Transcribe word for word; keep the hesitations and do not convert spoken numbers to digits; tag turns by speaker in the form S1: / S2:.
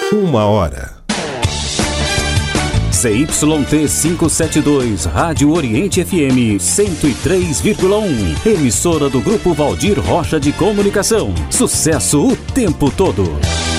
S1: Uma hora.
S2: C Y T quinhentos e setenta e dois, Rádio Oriente F M cento e três vírgula um. Emissora do Grupo Valdir Rocha de Comunicação. Sucesso o tempo todo.